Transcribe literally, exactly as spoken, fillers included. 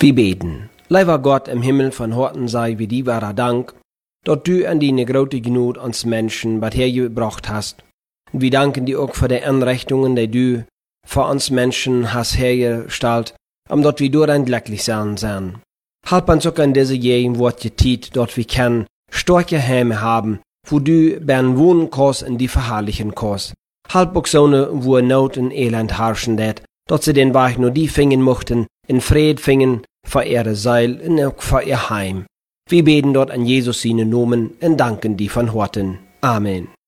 Wir beten. Lieber Gott im Himmel, von Horten sei wie die wahre Dank, dass du an deine große Gnade uns Menschen was hergebracht hast. Und wir danken dir auch für die Anrichtungen, die du für uns Menschen hast hergestellt, um dort wir durch ein glücklich sein sein. Halb uns auch an diese Gegend, wo die Zeit, dort wir können, starke Heime haben, wo du bern wohnen kannst in die verherrlichen kannst. Halb auch so ne, wo Not und Elend herrschen det, dort sie den Weg nur die fingen mochten, in Fried fingen, für ihre Seil und auch für ihr Heim. Wir beten dort an Jesus seine Namen und danken die von Horten. Amen.